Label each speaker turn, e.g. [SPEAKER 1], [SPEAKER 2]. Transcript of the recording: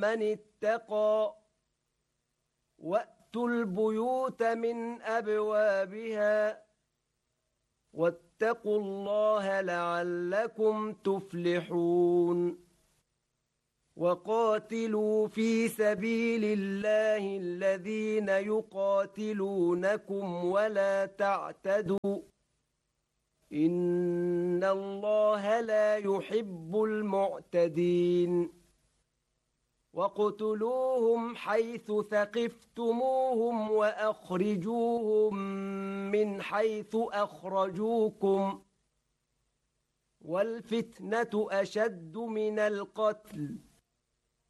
[SPEAKER 1] من اتقى وأتوا البيوت من أبوابها واتقوا الله لعلكم تفلحون وقاتلوا في سبيل الله الذين يقاتلونكم ولا تعتدوا إن الله لا يحب المعتدين واقتلوهم حيث ثقفتموهم وأخرجوهم من حيث أخرجوكم والفتنة أشد من القتل